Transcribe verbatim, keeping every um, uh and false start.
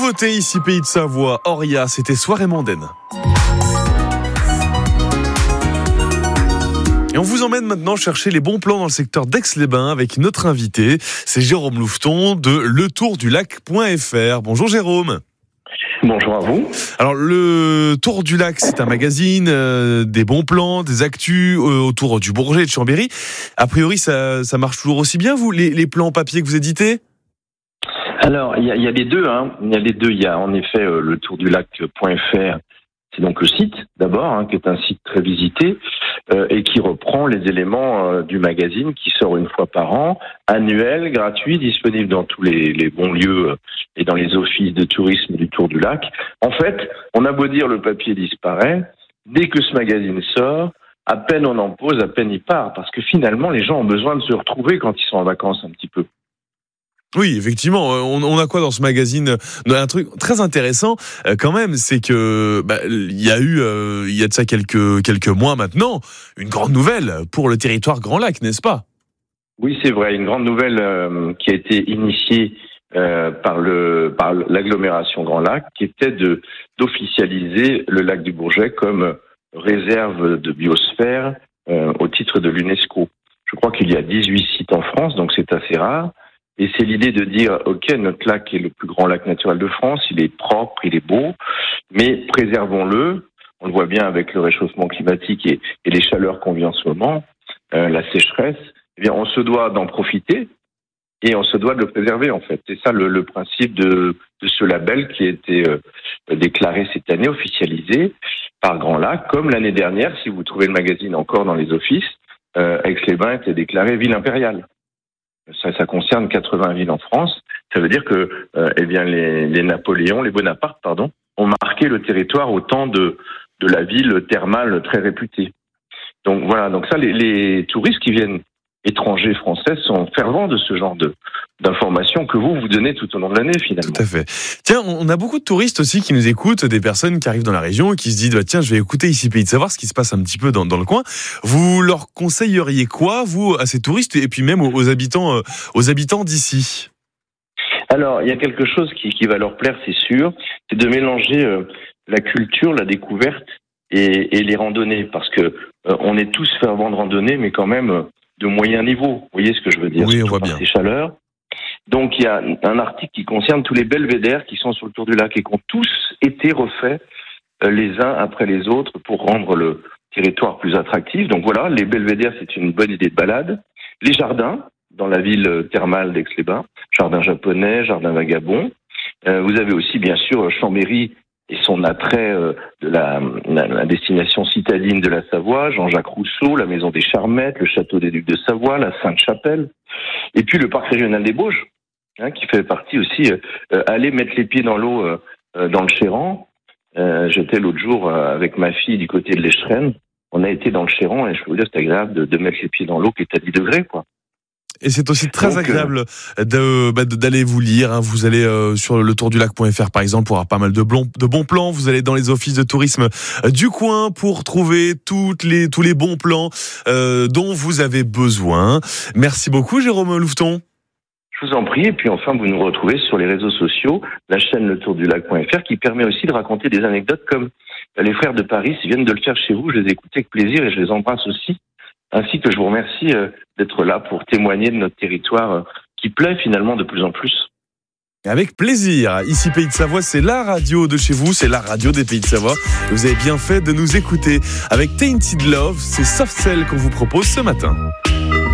Nouveauté ici Pays de Savoie, Oria, c'était Soirée mondaine. Et on vous emmène maintenant chercher les bons plans dans le secteur d'Aix-les-Bains avec notre invité, c'est Jérôme Louveton de le tour du lac point f r. Bonjour Jérôme. Bonjour à vous. Alors le Tour du Lac, c'est un magazine, euh, des bons plans, des actus euh, autour du Bourget et de Chambéry. A priori, ça, ça marche toujours aussi bien, vous, les, les plans papier que vous éditez ? Alors, il y a, il y a les deux. Hein. Il y a les deux. Il y a en effet euh, le tour du lac point f r. C'est donc le site, d'abord, hein, qui est un site très visité euh, et qui reprend les éléments euh, du magazine qui sort une fois par an, annuel, gratuit, disponible dans tous les, les bons lieux euh, et dans les offices de tourisme du Tour du Lac. En fait, on a beau dire le papier disparaît, dès que ce magazine sort, à peine on en pose, à peine il part, parce que finalement, les gens ont besoin de se retrouver quand ils sont en vacances un petit peu. Oui, effectivement, on, on a quoi dans ce magazine ? Un truc très intéressant, euh, quand même, c'est que bah, il y a eu, euh, il y a de ça quelques quelques mois maintenant, une grande nouvelle pour le territoire Grand Lac, n'est-ce pas ? Oui, c'est vrai, une grande nouvelle euh, qui a été initiée euh, par le par l'agglomération Grand Lac, qui était de d'officialiser le lac du Bourget comme réserve de biosphère euh, au titre de l'UNESCO. Je crois qu'il y a dix-huit sites en France, donc c'est assez rare. Et c'est l'idée de dire, ok, notre lac est le plus grand lac naturel de France, il est propre, il est beau, mais préservons-le. On le voit bien avec le réchauffement climatique et, et les chaleurs qu'on vit en ce moment, euh, la sécheresse. Eh bien, on se doit d'en profiter et on se doit de le préserver, en fait. C'est ça le, le principe de, de ce label qui a été euh, déclaré cette année, officialisé par Grand Lac, comme l'année dernière, si vous trouvez le magazine encore dans les offices, euh, Aix-les-Bains était déclaré ville impériale. Ça, ça concerne quatre-vingts villes en France. Ça veut dire que, euh, eh bien, les, les Napoléons, les Bonaparte, pardon, ont marqué le territoire au temps de, de la ville thermale très réputée. Donc voilà. Donc ça, les, les touristes qui viennent étrangers, français, sont fervents de ce genre de d'informations que vous vous donnez tout au long de l'année, finalement. Tout à fait. Tiens, on a beaucoup de touristes aussi qui nous écoutent, des personnes qui arrivent dans la région et qui se disent bah, tiens, je vais écouter ici Pays de Savoie ce qui se passe un petit peu dans, dans le coin. Vous leur conseilleriez quoi, vous, à ces touristes et puis même aux, aux habitants, euh, aux habitants d'ici ? Alors, il y a quelque chose qui, qui va leur plaire, c'est sûr, c'est de mélanger euh, la culture, la découverte et, et les randonnées, parce que euh, on est tous fervents de randonnée, mais quand même euh, de moyen niveau. Vous voyez ce que je veux dire ? Oui, on voit bien. Ces chaleurs. Donc, il y a un article qui concerne tous les belvédères qui sont sur le Tour du Lac et qui ont tous été refaits euh, les uns après les autres pour rendre le territoire plus attractif. Donc voilà, les belvédères, c'est une bonne idée de balade. Les jardins, dans la ville thermale d'Aix-les-Bains, jardin japonais, jardin vagabond. Euh, vous avez aussi, bien sûr, Chambéry et son attrait euh, de la, la, la destination citadine de la Savoie, Jean-Jacques Rousseau, la maison des Charmettes, le château des Ducs de Savoie, la Sainte-Chapelle, et puis le parc régional des Bauges, hein, qui fait partie aussi, euh, aller mettre les pieds dans l'eau euh, dans le Chéran. Euh, j'étais l'autre jour euh, avec ma fille du côté de l'Echtren, on a été dans le Chéran et je peux vous dire que c'est agréable de, de mettre les pieds dans l'eau qui est à dix degrés, quoi. Et c'est aussi très Donc, agréable de, bah, d'aller vous lire. Hein. Vous allez euh, sur le tour du lac point f r par exemple pour avoir pas mal de, blons, de bons plans. Vous allez dans les offices de tourisme du coin pour trouver toutes les, tous les bons plans euh, dont vous avez besoin. Merci beaucoup Jérôme Louveton. Je vous en prie. Et puis enfin, vous nous retrouvez sur les réseaux sociaux, la chaîne le tour du lac point f r qui permet aussi de raconter des anecdotes comme les frères de Paris viennent de le faire chez vous. Je les écoute avec plaisir et je les embrasse aussi. Ainsi que je vous remercie euh, d'être là pour témoigner de notre territoire euh, qui plaît finalement de plus en plus. Avec plaisir. Ici Pays de Savoie, c'est la radio de chez vous, c'est la radio des Pays de Savoie. Vous avez bien fait de nous écouter. Avec Tainted Love, c'est Soft Cell qu'on vous propose ce matin.